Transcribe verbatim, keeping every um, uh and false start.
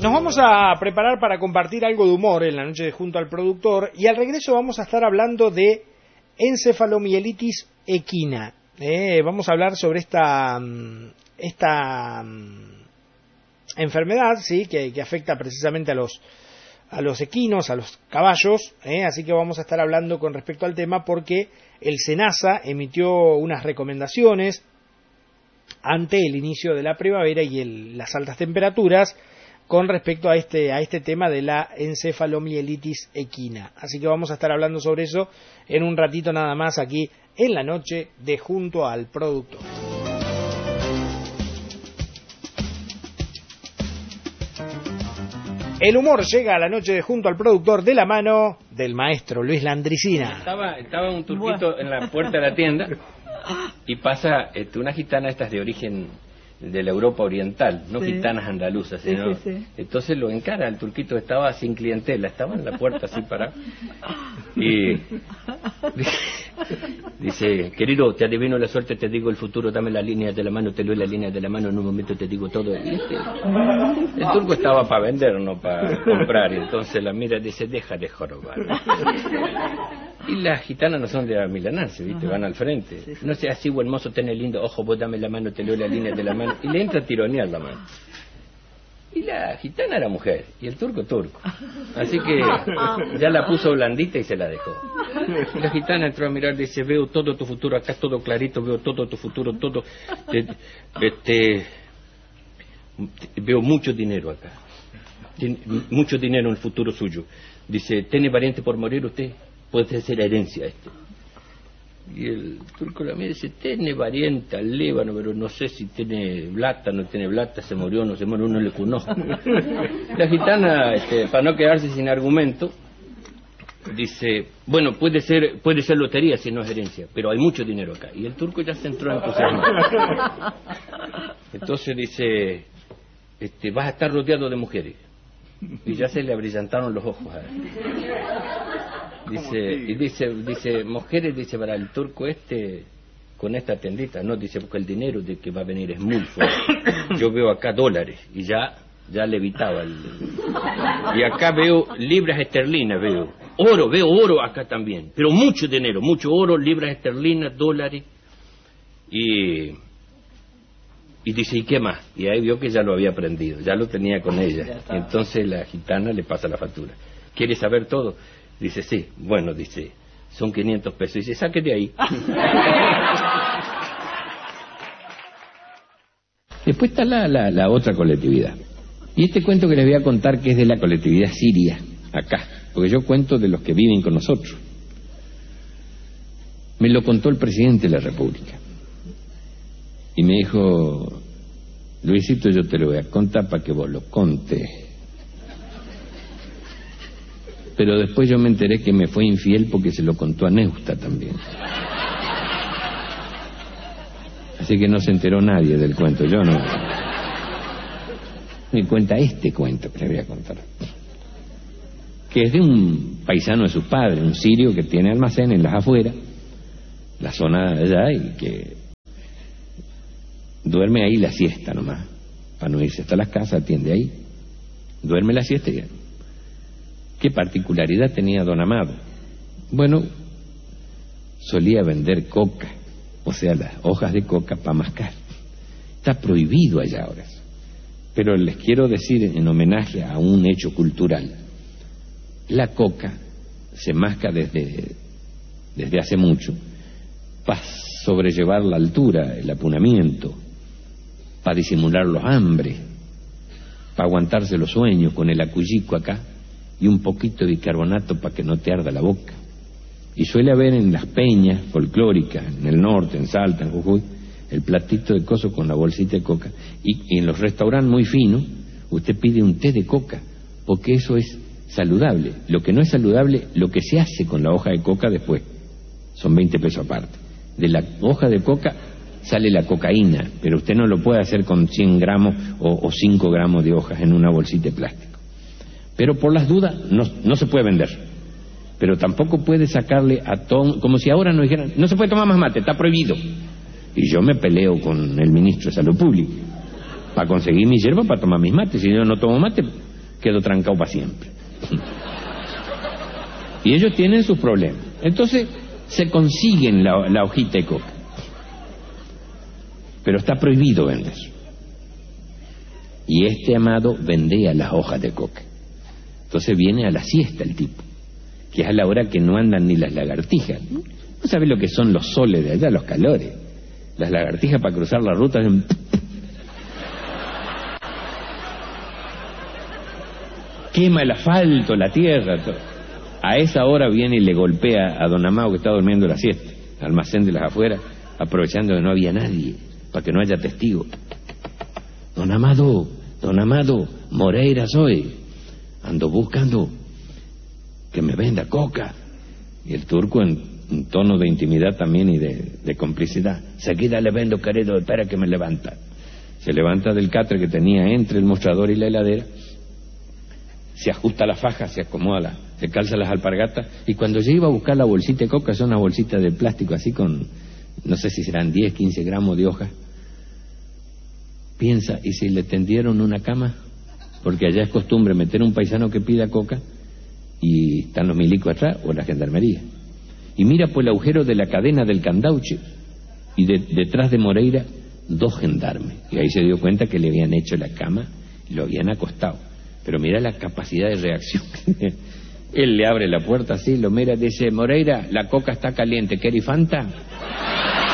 Nos vamos a preparar para compartir algo de humor en la noche de Junto al Productor, y al regreso vamos a estar hablando de encefalomielitis equina. Eh, vamos a hablar sobre esta, esta enfermedad, sí, que, que afecta precisamente a los, a los equinos, a los caballos, eh, así que vamos a estar hablando con respecto al tema porque el SENASA emitió unas recomendaciones ante el inicio de la primavera y el, las altas temperaturas con respecto a este, a este tema de la encefalomielitis equina. Así que vamos a estar hablando sobre eso en un ratito nada más aquí en la noche de Junto al Productor. El humor llega a la noche de Junto al Productor de la mano del maestro Luis Landricina. Estaba, estaba un turquito en la puerta de la tienda y pasa este, una gitana estas de origen de la Europa oriental, no sí. gitanas andaluzas, sino... Sí, sí, sí. Entonces lo encara, el turquito estaba sin clientela, estaba en la puerta así parado. Y dice, querido, te adivino la suerte, te digo el futuro, dame la línea de la mano, te doy la línea de la mano, en un momento te digo todo. Y este, el turco estaba para vender, no para comprar, y entonces la mira y dice, deja de jorobar. Y las gitanas no son de amilanarse, ¿viste? Van al frente. Sí, sí. No sea así, buen mozo, tenés lindo ojo, vos dame la mano, te doy la línea de la mano. Y le entra a tironear la mano. Y la gitana era mujer, y el turco turco. Así que ya la puso blandita y se la dejó. Y la gitana entró a mirar y dice, veo todo tu futuro, acá todo clarito, veo todo tu futuro, todo. Este, veo mucho dinero acá. Tiene mucho dinero en el futuro suyo. Dice, ¿tiene pariente por morir usted? Puede ser herencia este. Y el turco la mira y dice, tiene variante al Líbano, pero no sé si tiene blata, no tiene blata, se murió, no se murió, no le conozco. La gitana, este, para no quedarse sin argumento, dice, bueno, puede ser puede ser lotería si no es herencia, pero hay mucho dinero acá. Y el turco ya se entró en entusiasmo. Entonces dice, este, vas a estar rodeado de mujeres. Y ya se le abrillantaron los ojos a él. Dice, y dice, dice, mujeres, dice, para el turco este, con esta tendita, no, dice, porque el dinero de que va a venir es muy fuerte. Yo veo acá dólares, y ya, ya levitaba el... Y acá veo libras esterlinas, veo. Oro, veo oro acá también, pero mucho dinero, mucho oro, libras esterlinas, dólares. Y... Y dice, ¿y qué más? Y ahí vio que ya lo había aprendido, ya lo tenía con ella. Entonces la gitana le pasa la factura. ¿Quiere saber todo? Dice, sí. Bueno, dice, son quinientos pesos. Dice, saque de ahí. Después está la, la, la otra colectividad. Y este cuento que les voy a contar, que es de la colectividad siria, acá. Porque yo cuento de los que viven con nosotros. Me lo contó el presidente de la República. Y me dijo, Luisito, yo te lo voy a contar para que vos lo contes. Pero después yo me enteré que me fue infiel porque se lo contó a Neusta también. Así que no se enteró nadie del cuento, yo no. Me cuenta este cuento que le voy a contar. Que es de un paisano de sus padres, un sirio que tiene almacén en las afueras, la zona de allá, y que duerme ahí la siesta nomás, para no irse hasta las casas, atiende ahí, duerme la siesta. Y... ¿qué particularidad tenía don Amado? Bueno, solía vender coca, o sea, las hojas de coca para mascar. Está prohibido allá ahora. Pero les quiero decir, en homenaje a un hecho cultural, la coca se masca desde, desde hace mucho para sobrellevar la altura, el apunamiento, para disimular los hambres, para aguantarse los sueños con el acullico acá y un poquito de bicarbonato para que no te arda la boca. Y suele haber en las peñas folclóricas, en el norte, en Salta, en Jujuy, el platito de coso con la bolsita de coca. Y, y en los restaurantes muy finos, usted pide un té de coca, porque eso es saludable. Lo que no es saludable, lo que se hace con la hoja de coca después, son veinte pesos aparte. De la hoja de coca sale la cocaína, pero usted no lo puede hacer con cien gramos o, o cinco gramos de hojas en una bolsita de plástico. Pero por las dudas no, no se puede vender, pero tampoco puede sacarle a todo, como si ahora nos dijeran, no se puede tomar más mate, está prohibido. Y yo me peleo con el ministro de Salud Pública para conseguir mi hierba para tomar mis mates. Si yo no tomo mate, quedo trancado para siempre. Y ellos tienen sus problemas. Entonces se consiguen la, la hojita de coca, pero está prohibido vender. Y este amado vendía las hojas de coca. Entonces viene a la siesta el tipo, que es a la hora que no andan ni las lagartijas. ¿No sabes lo que son los soles de allá, los calores? Las lagartijas para cruzar la ruta hacen... quema el asfalto, la tierra, todo. A esa hora viene y le golpea a don Amado, que está durmiendo la siesta, almacén de las afueras, aprovechando que no había nadie, para que no haya testigo. Don Amado, don Amado, Moreira soy, ando buscando que me venda coca. Y el turco, en un tono de intimidad también y de, de complicidad, seguida le vendo, querido, espera que me levanta. Se levanta del catre que tenía entre el mostrador y la heladera, se ajusta la faja, se acomoda, la, se calza las alpargatas, y cuando yo iba a buscar la bolsita de coca, son unas bolsitas de plástico así con, no sé si serán diez, quince gramos de hojas, piensa, ¿y si le tendieron una cama? Porque allá es costumbre meter un paisano que pida coca y están los milicos atrás o la gendarmería. Y mira por el agujero de la cadena del candauche, y de, detrás de Moreira dos gendarmes, y ahí se dio cuenta que le habían hecho la cama y lo habían acostado. Pero mira la capacidad de reacción. Él le abre la puerta así, lo mira, dice: Moreira, la coca está caliente, ¿quiere Fanta?